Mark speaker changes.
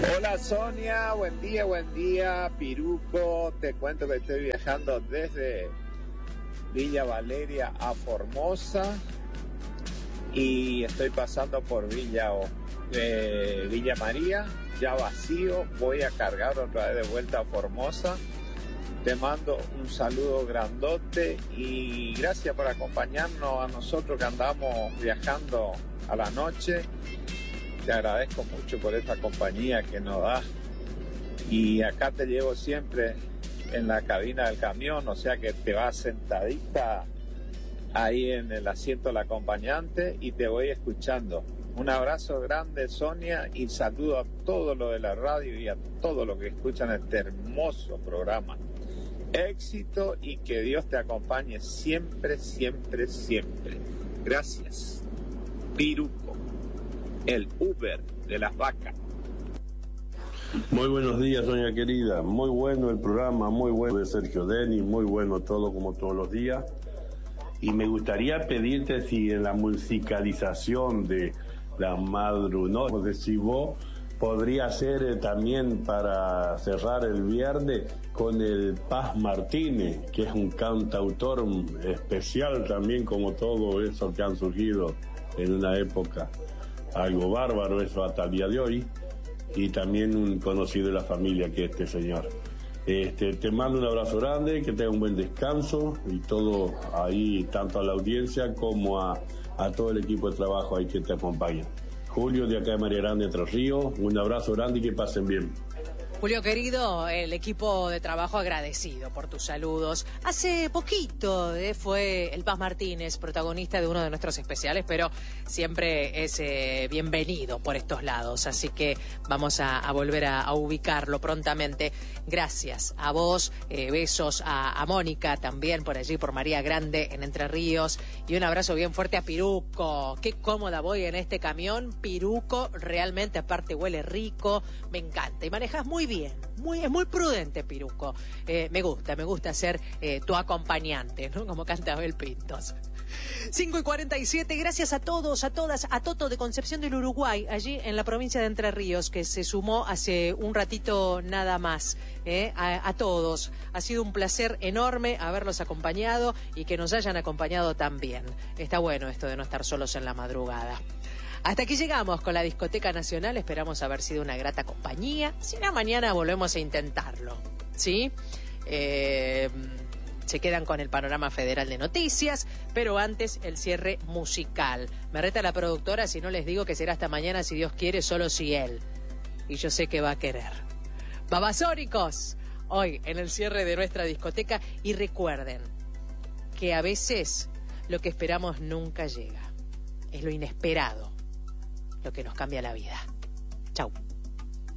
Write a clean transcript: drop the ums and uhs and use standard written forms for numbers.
Speaker 1: Hola Sonia, buen día, Piruco. Te cuento que estoy viajando desde Villa Valeria a Formosa y estoy pasando por Villa María, ya vacío. Voy a cargar otra vez de vuelta a Formosa. Te mando un saludo grandote y gracias por acompañarnos a nosotros que andamos viajando a la noche. Te agradezco mucho por esta compañía que nos das y acá te llevo siempre en la cabina del camión, o sea que te vas sentadita ahí en el asiento del acompañante y te voy escuchando. Un abrazo grande, Sonia, y saludo a todo lo de la radio y a todo lo que escuchan este hermoso programa. Éxito y que Dios te acompañe siempre, siempre, siempre. Gracias. Piruco, el Uber de las vacas.
Speaker 2: Muy buenos días, Sonia querida. Muy bueno el programa, muy bueno de Sergio Denis, muy bueno todo como todos los días. Y me gustaría pedirte si en la musicalización de la madrugada de Cibó podría ser también para cerrar el viernes con el Paz Martínez, que es un cantautor especial también, como todo eso que han surgido en una época. Algo bárbaro eso hasta el día de hoy, y también un conocido de la familia que es este señor. Te mando un abrazo grande, que tenga un buen descanso y todo ahí, tanto a la audiencia como a todo el equipo de trabajo ahí que te acompaña. Julio de acá de María Grande, Entre Ríos, un abrazo grande y que pasen bien.
Speaker 3: Julio querido, el equipo de trabajo agradecido por tus saludos. Hace poquito fue el Paz Martínez, protagonista de uno de nuestros especiales, pero siempre es bienvenido por estos lados, así que vamos a volver a ubicarlo prontamente. Gracias a vos, besos a Mónica también por allí, por María Grande en Entre Ríos, y un abrazo bien fuerte a Piruco. Qué cómoda voy en este camión, Piruco, realmente aparte huele rico, me encanta, y manejas muy bien, es muy prudente, Piruco. Me gusta ser tu acompañante, ¿no? Como canta Abel Pintos. 5:47, gracias a todos, a todas, a Toto de Concepción del Uruguay, allí en la provincia de Entre Ríos, que se sumó hace un ratito nada más. A todos, ha sido un placer enorme haberlos acompañado y que nos hayan acompañado también. Está bueno esto de no estar solos en la madrugada. Hasta aquí llegamos con la Discoteca Nacional, esperamos haber sido una grata compañía. Si no, mañana volvemos a intentarlo, ¿sí? Se quedan con el panorama federal de noticias, pero antes el cierre musical. Me reta la productora si no les digo que será hasta mañana, si Dios quiere, solo si él. Y yo sé que va a querer. Babasónicos, hoy en el cierre de nuestra discoteca. Y recuerden que a veces lo que esperamos nunca llega. Es lo inesperado lo que nos cambia la vida. Chau.